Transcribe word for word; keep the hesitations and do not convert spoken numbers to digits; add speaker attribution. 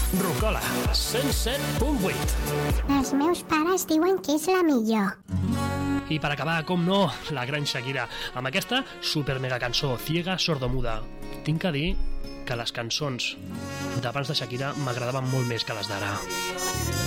Speaker 1: Rocola, cent set punt vuit.
Speaker 2: Els meus pares diuen que és la millor.
Speaker 1: I per acabar, com no, la gran Shakira, amb aquesta super mega cançó, Ciega Sordomuda. Tinc que dir que les cançons d'abans de Shakira m'agradaven molt més que les d'ara.